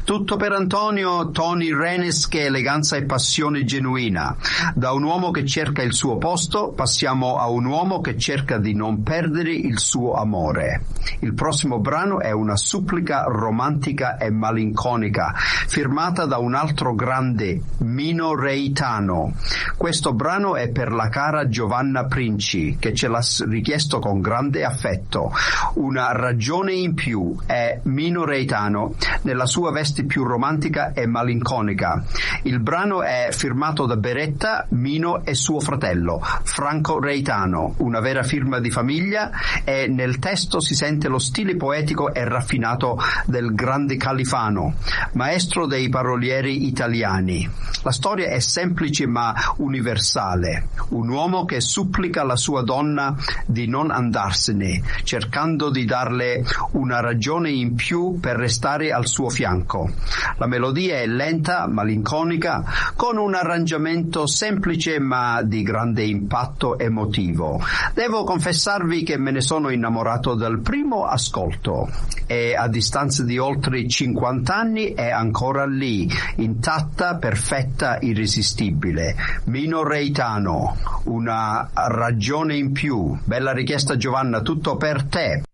Tutto per Antonio, Tony Renes, che eleganza e passione genuina. Da un uomo che cerca il suo posto passiamo a un uomo che cerca di non perdere il suo amore. Il prossimo brano è una supplica romantica e malinconica, firmata da un altro grande, Mino Reitano. Questo brano è per la cara Giovanna Princi, che ce l'ha richiesto con grande affetto. Una ragione in più è Mino Reitano, nella sua veste più romantica e malinconica. Il brano è firmato da Beretta, Mino e suo fratello, Franco Reitano, una vera firma di famiglia, e nel testo si sente lo stile poetico e raffinato del grande Califano, maestro dei parolieri italiani. La storia è semplice ma universale. Un uomo che supplica la sua donna di non andarsene, cercando di darle una ragione in più per restare al suo fianco. La melodia è lenta, malinconica, con un arrangiamento semplice ma di grande impatto emotivo. Devo confessarvi che me ne sono innamorato dal primo ascolto e a distanza di oltre 50 anni è ancora lì, intatta, perfetta, irresistibile. Mino Reitano, una ragione in più. Bella richiesta Giovanna, tutto per te.